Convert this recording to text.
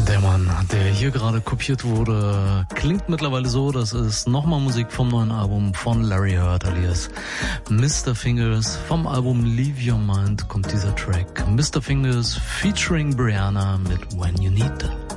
Der Mann, der hier gerade kopiert wurde, klingt mittlerweile so, das ist nochmal Musik vom neuen Album von Larry Heard alias Mr. Fingers. Vom Album Leave Your Mind kommt dieser Track. Mr. Fingers featuring Brianna mit When You Need Them.